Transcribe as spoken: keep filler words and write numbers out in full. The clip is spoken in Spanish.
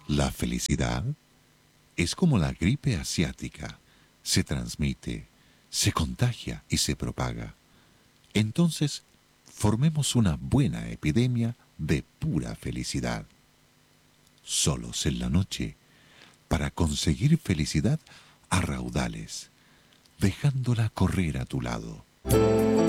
La felicidad es como la gripe asiática. Se transmite, se contagia y se propaga. Entonces, formemos una buena epidemia de pura felicidad. Solos en la noche, para conseguir felicidad a raudales, dejándola correr a tu lado.